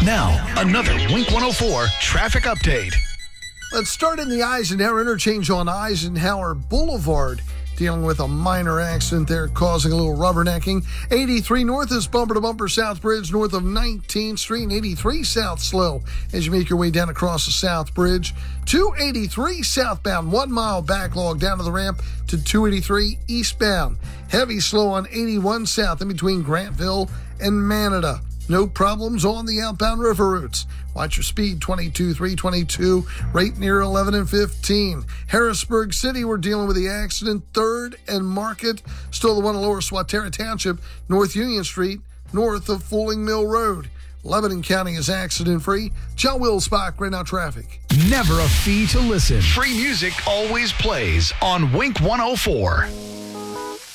Now, another Wink 104 traffic update. Let's start in the Eisenhower interchange on Eisenhower Boulevard. Dealing with a minor accident there causing a little rubbernecking. 83 north is bumper-to-bumper South Bridge north of 19th Street. And 83 south slow as you make your way down across the South Bridge. 283 southbound, 1 mile backlog down to the ramp to 283 eastbound. Heavy slow on 81 south in between Grantville and Manada. No problems on the outbound river routes. Watch your speed, 22, 322, right near 11 and 15. Harrisburg City, we're dealing with the accident. 3rd and Market, still the one in Lower Swatara Township, North Union Street, north of Fooling Mill Road. Lebanon County is accident-free. John Wilsbach, right now traffic. Never a fee to listen. Free music always plays on Wink 104.